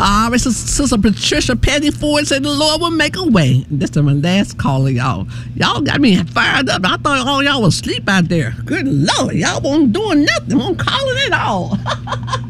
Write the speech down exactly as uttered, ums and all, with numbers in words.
All right, so Sister Patricia Petty Ford said the Lord will make a way. This is my last caller, y'all. Y'all got me fired up. I thought all y'all was asleep out there. Good Lord, y'all wasn't doing nothing. Wasn't calling at all.